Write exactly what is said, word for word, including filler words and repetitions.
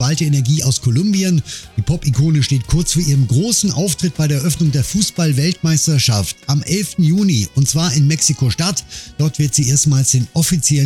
geballte Energie aus Kolumbien. Die Pop-Ikone steht kurz vor ihrem großen Auftritt bei der Eröffnung der Fußball-Weltmeisterschaft am elften Juni und zwar in Mexiko-Stadt. Dort wird sie erstmals den offiziellen